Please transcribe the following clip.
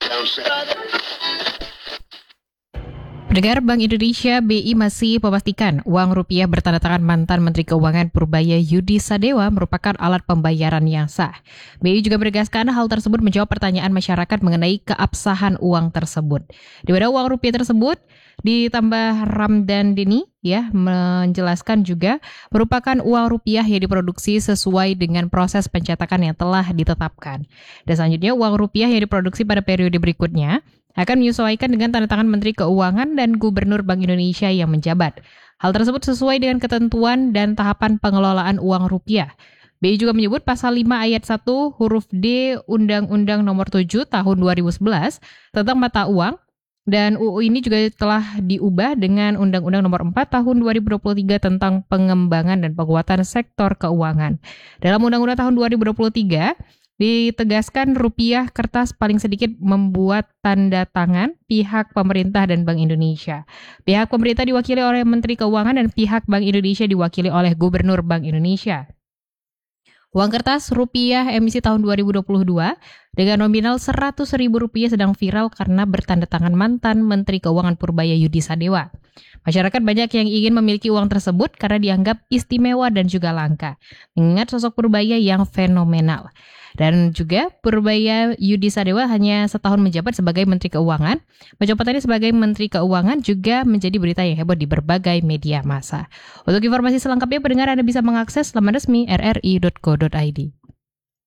Pendengar, Bank Indonesia BI masih memastikan uang rupiah bertanda tangan mantan Menteri Keuangan Purbaya Yudi Sadewa merupakan alat pembayaran yang sah. BI juga menegaskan hal tersebut menjawab pertanyaan masyarakat mengenai keabsahan uang tersebut. Di mana uang rupiah tersebut ditambah Ramdan Deni menjelaskan juga merupakan uang rupiah yang diproduksi sesuai dengan proses pencetakan yang telah ditetapkan. Dan selanjutnya uang rupiah yang diproduksi pada periode berikutnya akan menyesuaikan dengan tanda tangan Menteri Keuangan dan Gubernur Bank Indonesia yang menjabat. Hal tersebut sesuai dengan ketentuan dan tahapan pengelolaan uang rupiah. BI juga menyebut pasal 5 ayat 1 huruf D Undang-Undang Nomor 7 Tahun 2011 tentang mata uang, dan UU ini juga telah diubah dengan Undang-Undang Nomor 4 Tahun 2023 tentang pengembangan dan penguatan sektor keuangan. Dalam Undang-Undang tahun 2023, ditegaskan rupiah kertas paling sedikit membuat tanda tangan pihak pemerintah dan Bank Indonesia. Pihak pemerintah diwakili oleh Menteri Keuangan dan pihak Bank Indonesia diwakili oleh Gubernur Bank Indonesia. Uang kertas rupiah emisi tahun 2022 dengan nominal Rp100.000 sedang viral karena bertanda tangan mantan Menteri Keuangan Purbaya Yudi Sadewa. Masyarakat banyak yang ingin memiliki uang tersebut karena dianggap istimewa dan juga langka, mengingat sosok Purbaya yang fenomenal. Dan juga Purbaya Yudi Sadewa hanya setahun menjabat sebagai Menteri Keuangan. Penjabatannya sebagai Menteri Keuangan juga menjadi berita yang heboh di berbagai media massa. Untuk informasi selengkapnya, pendengar Anda bisa mengakses laman resmi rri.co.id.